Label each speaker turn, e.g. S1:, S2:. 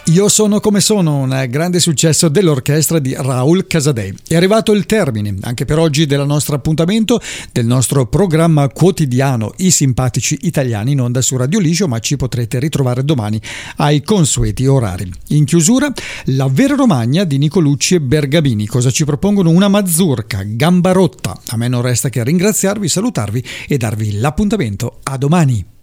S1: Io sono come sono, un grande successo dell'orchestra di Raul Casadei. È arrivato il termine, anche per oggi, del nostro appuntamento, del nostro programma quotidiano I Simpatici Italiani in onda su Radio Liscio, ma ci potrete ritrovare domani ai consueti orari. In chiusura, la vera Romagna di Nicolucci e Bergamini. Cosa ci propongono? Una mazurka, gamba rotta. A me non resta che ringraziarvi, salutarvi e darvi l'appuntamento a domani.